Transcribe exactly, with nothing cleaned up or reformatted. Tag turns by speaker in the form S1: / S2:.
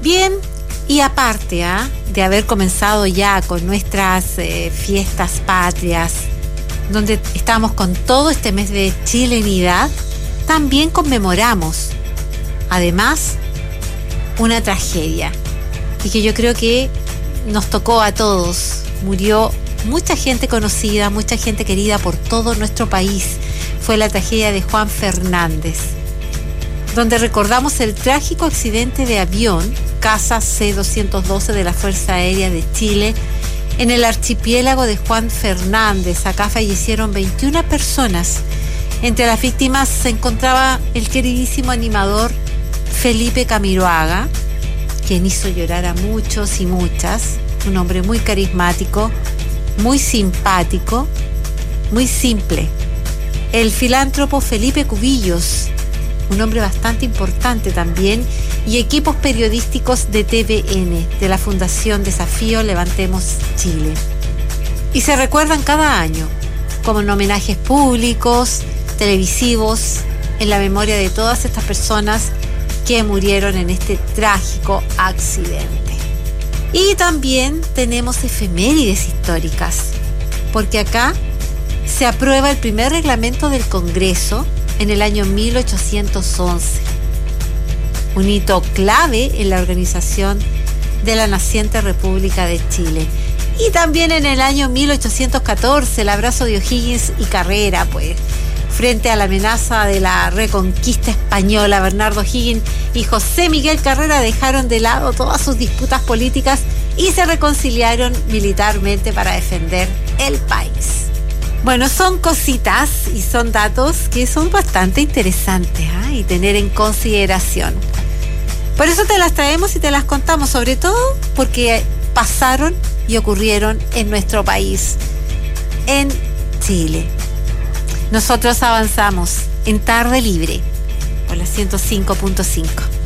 S1: Bien, y aparte ¿eh? de haber comenzado ya con nuestras eh, fiestas patrias, donde estamos con todo este mes de chilenidad, también conmemoramos, además, una tragedia, y que yo creo que nos tocó a todos. Murió mucha gente conocida, mucha gente querida por todo nuestro país. Fue la tragedia de Juan Fernández, donde recordamos el trágico accidente de avión Casa C doscientos doce de la Fuerza Aérea de Chile en el archipiélago de Juan Fernández. Acá fallecieron veintiuna personas. Entre las víctimas se encontraba el queridísimo animador Felipe Camiroaga, quien hizo llorar a muchos y muchas. Un hombre muy carismático, muy simpático, muy simple. El filántropo Felipe Cubillos, un hombre bastante importante también, y equipos periodísticos de T V N, de la Fundación Desafío Levantemos Chile. Y se recuerdan cada año, como en homenajes públicos, televisivos, en la memoria de todas estas personas que murieron en este trágico accidente. Y también tenemos efemérides históricas, porque acá se aprueba el primer reglamento del Congreso en el año mil ochocientos once, un hito clave en la organización de la naciente República de Chile. Y también en el año mil ochocientos catorce, el abrazo de O'Higgins y Carrera, pues, frente a la amenaza de la reconquista española. Bernardo O'Higgins y José Miguel Carrera dejaron de lado todas sus disputas políticas y se reconciliaron militarmente para defender el país. Bueno, son cositas y son datos que son bastante interesantes ¿eh? y tener en consideración. Por eso te las traemos y te las contamos, sobre todo porque pasaron y ocurrieron en nuestro país, en Chile. Nosotros avanzamos en Tarde Libre por la ciento cinco punto cinco.